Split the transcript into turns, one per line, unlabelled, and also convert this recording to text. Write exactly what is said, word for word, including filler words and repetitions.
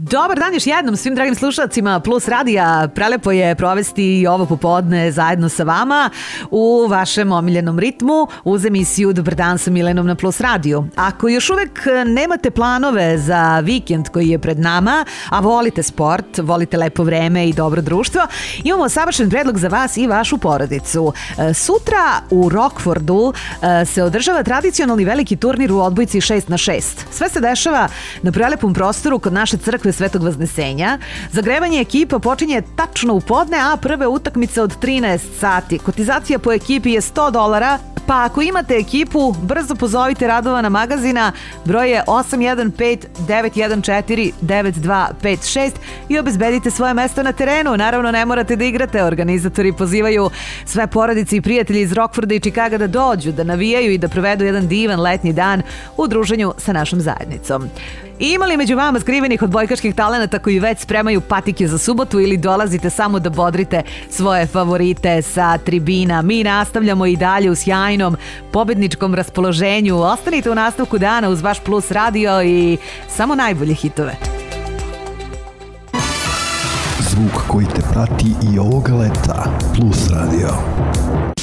Dobar dan još jednom svim dragim slušalcima Plus radija. Prelepo je provesti ovo popodne zajedno sa vama u vašem omiljenom ritmu uz emisiju Dobar dan sa Milenom na Plus radiju. Ako još uvek nemate planove za vikend koji je pred nama, a volite sport, volite lepo vreme i dobro društvo, imamo savršen predlog za vas i vašu porodicu. Sutra u Rockfordu se održava tradicionalni veliki turnir u odbojci šest na šest. Sve se dešava na prelepom prostoru kod naše crkve Svetog Vaznesenja. Zagrevanje ekipa počinje tačno u podne, a prve utakmice od trinaest sati. Kotizacija po ekipi je sto dolara, pa ako imate ekipu, brzo pozovite Radovana Magazina, broj je osam jedan pet devet jedan četiri devet dva pet šest i obezbedite svoje mesto na terenu. Naravno, ne morate da igrate, organizatori pozivaju sve porodice i prijatelji iz Rockforda i Čikaga da dođu, da navijaju i da provedu jedan divan letnji dan u druženju sa našom zajednicom. I ima li među vama skrivenih odbojkaških talenata koji već spremaju patike za subotu ili dolazite samo da bodrite svoje favorite sa tribina? Mi nastavljamo i dalje u sjajnom pobedničkom raspoloženju. Ostanite u nastavku dana uz vaš Plus radio i samo najbolje hitove.
Zvuk koji te prati i ovoga leta. Plus radio.